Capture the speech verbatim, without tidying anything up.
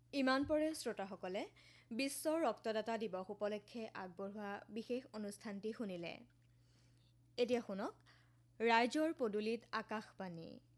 ইমান পৰে শ্ৰোতাসকলে বিশ্ব ৰক্তদাতা দিৱস উপলক্ষে আগবঢ়োৱা বিশেষ অনুষ্ঠানটি শুনিলে। এতিয়া শুনক ৰাইজৰ পদূলিত আকাশবাণী।